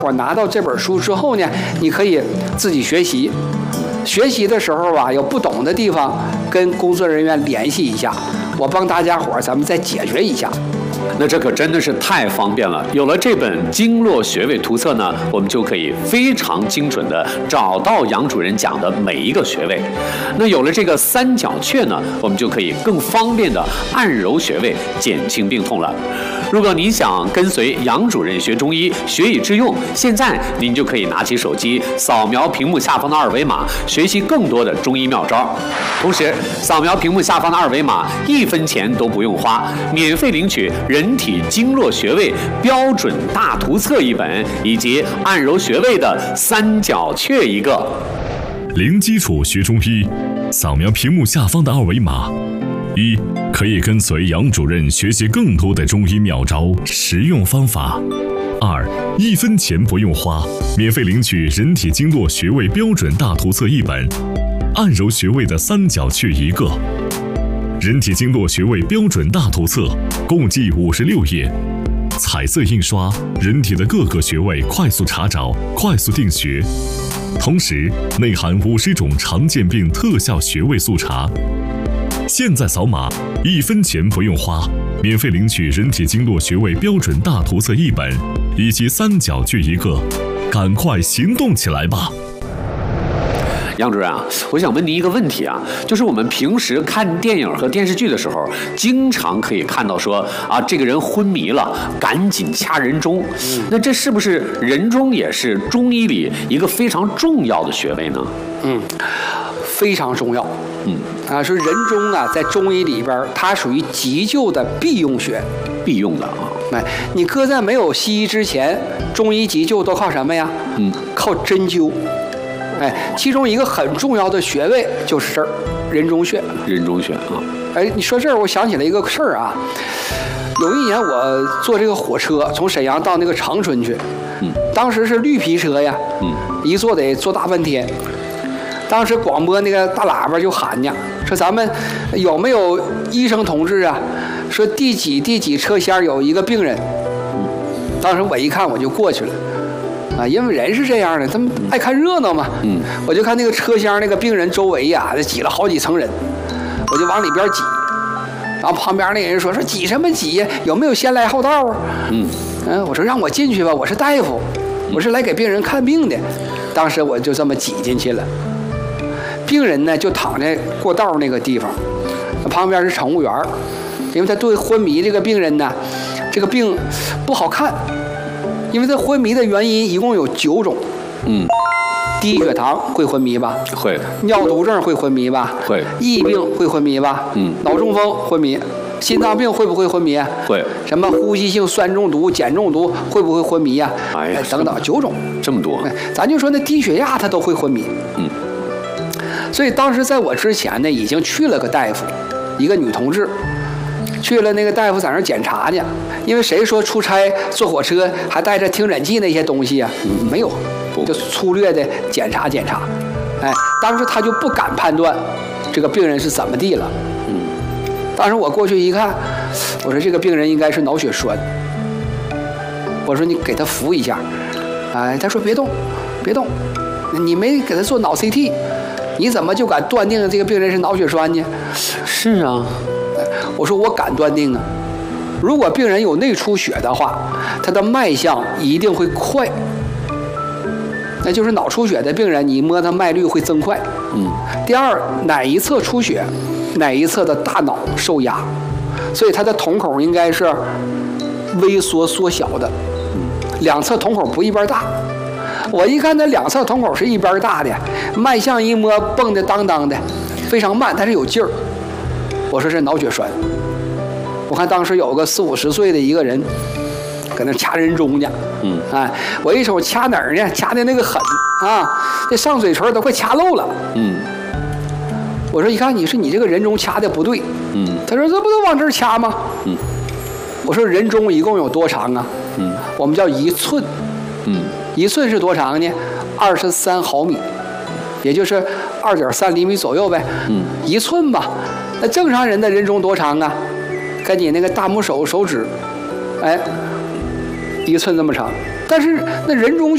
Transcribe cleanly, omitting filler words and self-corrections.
我拿到这本书之后呢，你可以自己学习。学习的时候啊，有不懂的地方，跟工作人员联系一下，我帮大家伙咱们再解决一下。 那这可真的是太方便了。有了这本经络穴位图册呢，我们就可以非常精准的找到杨主任讲的每一个穴位。那有了这个三角穴呢，我们就可以更方便的按揉穴位，减轻病痛了。如果您想跟随杨主任学中医，学以致用，现在您就可以拿起手机，扫描屏幕下方的二维码，学习更多的中医妙招。同时，扫描屏幕下方的二维码，1分钱都不用花，免费领取人体经络穴位标准大图册1本，以及按揉穴位的三角穴1个。 零基础学中医，扫描屏幕下方的二维码。1. 可以跟随杨主任学习更多的中医妙招、实用方法。2. 1分钱不用花，免费领取人体经络穴位标准大图册1本，按揉穴位的三角穴1个。人体经络穴位标准大图册共计56页，彩色印刷，人体的各个穴位快速查找、快速定穴，同时内含50种常见病特效穴位速查。现在扫码，1分钱不用花，免费领取人体经络穴位标准大图册1本，以及三角穴1个，赶快行动起来吧！ 杨主任啊，我想问您一个问题啊，就是我们平时看电影和电视剧的时候，经常可以看到说啊，这个人昏迷了，赶紧掐人中。那这是不是人中也是中医里一个非常重要的穴位呢？ 非常重要。说人中啊，在中医里边，它属于急救的必用穴， 必用的啊。 你搁在没有西医之前，中医急救都靠什么呀？靠针灸。其中一个很重要的穴位就是这儿，人中穴。 人中穴啊。 你说这儿，我想起来一个事儿啊。有一年我坐这个火车从沈阳到那个长春去，当时是绿皮车呀，一坐得坐大半天。当时广播那个大喇叭就喊呢，说咱们有没有医生同志啊？说第几车厢有一个病人。当时我一看我就过去了，因为人是这样的，他们爱看热闹嘛。我就看那个车厢那个病人周围呀，挤了好几层人，我就往里边挤。然后旁边那人说挤什么挤呀？有没有先来后到啊？我说让我进去吧，我是大夫，我是来给病人看病的。当时我就这么挤进去了。病人呢就躺在过道那个地方，旁边是乘务员，因为他对昏迷这个病人呢，这个病不好看，因为他昏迷的原因一共有9种。低血糖会昏迷吧？ 会。 尿毒症会昏迷吧？ 会。 疫病会昏迷吧？脑中风昏迷。心脏病会不会昏迷啊？ 会。什么呼吸性酸中毒、碱中毒会不会昏迷啊？等等9种。 这么多。 咱就说那低血压他都会昏迷。所以当时在我之前呢，已经去了个大夫，一个女同志，去了那个大夫在那儿检查去。因为谁说出差坐火车还带着听诊器那些东西啊？没有，就粗略的检查。当时他就不敢判断这个病人是怎么地了。当时我过去一看，我说这个病人应该是脑血栓。我说你给他扶一下。他说别动，别动，你没给他做脑 CT。你怎么就敢断定这个病人是脑血栓呢？ 是啊， 我说我敢断定啊。如果病人有内出血的话，他的脉象一定会快。那就是脑出血的病人，你摸他脉率会增快。第二，哪一侧出血，哪一侧的大脑受压，所以他的瞳孔应该是微缩缩小的，两侧瞳孔不一边大。我一看他两侧瞳孔是一边大的，脉象一摸蹦的当当的，非常慢，但是有劲儿。我说是脑血栓。我看当时有个40、50岁的一个人，搁那掐人中呢。我一手掐哪儿呢？掐的那个狠啊，这上嘴唇都快掐漏了。我说一看你这个人中掐的不对。他说这不都往这儿掐吗？我说人中一共有多长啊？我们叫1寸。1寸是多长呢？23毫米，也就是2.3厘米左右呗。1寸吧。那正常人的人中多长啊？跟你那个大拇手手指，1寸这么长。但是那人中